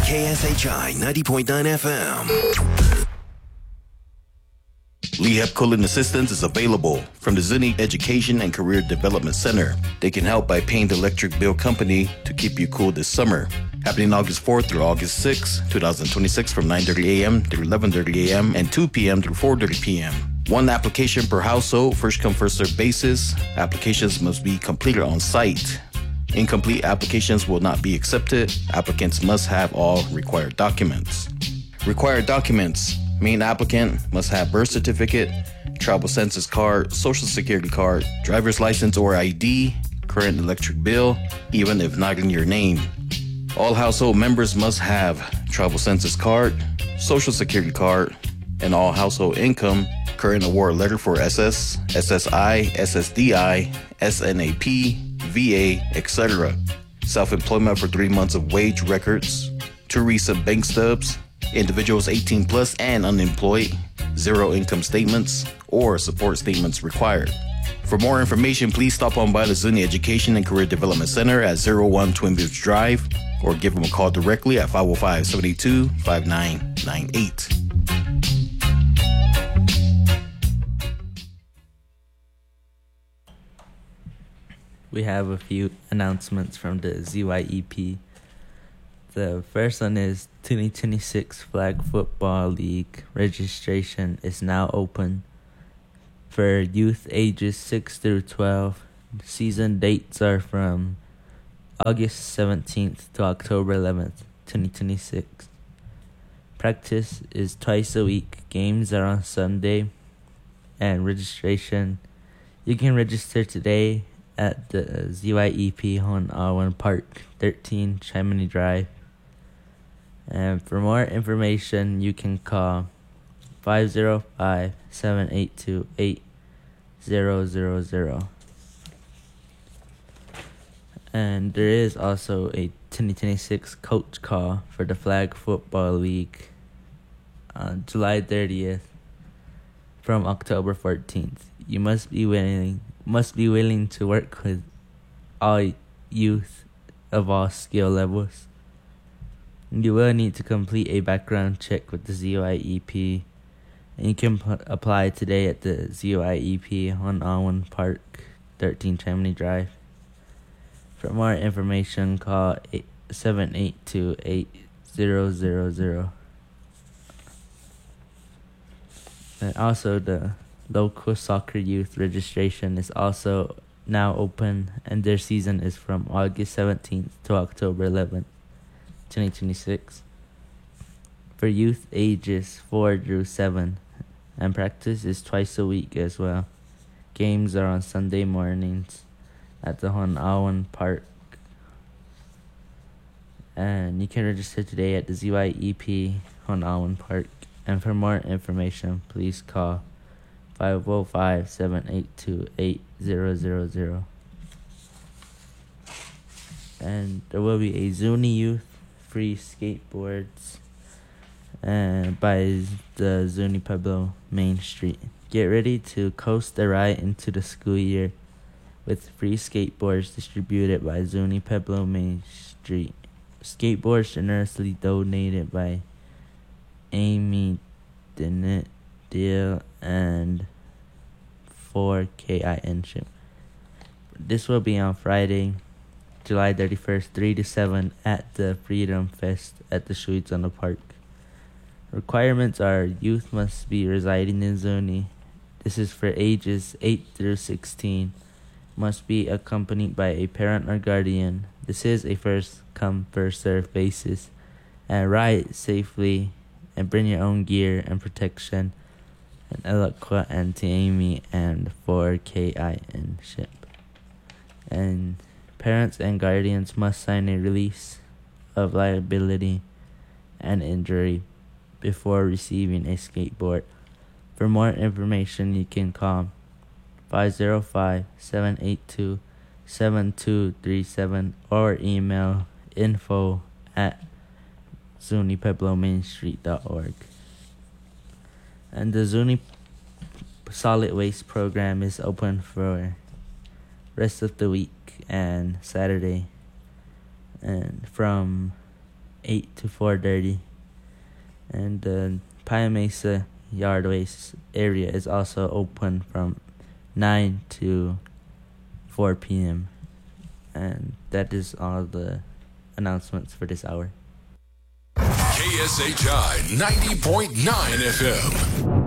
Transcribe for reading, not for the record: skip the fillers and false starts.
KSHI 90.9 FM. Leheb Cooling Assistance is available from the Zuni Education and Career Development Center. They can help by paying the electric bill company to keep you cool this summer. Happening August 4th through August 6th, 2026 from 9:30 a.m. to 11:30 a.m. and 2 p.m. through 4:30 p.m. One application per household, first come, first served basis. Applications must be completed on site. Incomplete applications will not be accepted. Applicants must have all required documents. Required documents. Main applicant must have birth certificate, travel census card, social security card, driver's license or ID, current electric bill, even if not in your name. All household members must have travel census card, social security card, and all household income, current award letter for SS, SSI, SSDI, SNAP, VA, etc. Self-employment for 3 months of wage records, 2 recent bank stubs, individuals 18 plus and unemployed, 0 income statements or support statements required. For more information, please stop on by the Zuni Education and Career Development Center at 01 Twin Beach Drive or give them a call directly at 505-72-5998. We have a few announcements from the ZYEP. The first one is 2026 Flag Football League registration is now open for youth ages 6 through 12. Season dates are from August 17th to October 11th, 2026. Practice is twice a week. Games are on Sunday. And registration, you can register today at the ZYEP on Awan Park, 13 Chamonix Drive. And for more information, you can call 505-782-8000. And there is also a 2026 coach call for the Flag Football League on July 30th from October 14th. You must be willing to work with all youth of all skill levels. You will need to complete a background check with the ZYEP, and you can apply today at the ZYEP on Alwyn Park, 13 Chamonix Drive. For more information, call 782-8000. And also, the local soccer youth registration is also now open, and their season is from August 17th to October 11th. 2026 for youth ages 4 through 7, and practice is twice a week as well. Games are on Sunday mornings at the Honawan Park, and you can register today at the ZYEP Honawan Park. And for more information, please call 505-782-8000. And there will be a Zuni Youth free skateboards by the Zuni Pueblo Main Street. Get ready to coast a ride into the school year with free skateboards distributed by Zuni Pueblo Main Street. Skateboards generously donated by Amy Dennett Deal and 4KIN Ship. This will be on Friday, July 31st, 3 to 7 at the Freedom Fest at the Shuizano Park. Requirements are youth must be residing in Zuni. This is for ages 8 through 16. Must be accompanied by a parent or guardian. This is a first come, first served basis. And ride safely and bring your own gear and protection. And Eloqua and Tiami and 4KIN Ship. And parents and guardians must sign a release of liability and injury before receiving a skateboard. For more information, you can call 505-782-7237 or email info@zunipueblomainstreet.org. And the Zuni Solid Waste Program is open for rest of the week and Saturday, and from 8 to 4:30. And the Pine Mesa Yard Waste area is also open from 9 to 4 p.m. And that is all the announcements for this hour. KSHI 90.9 FM.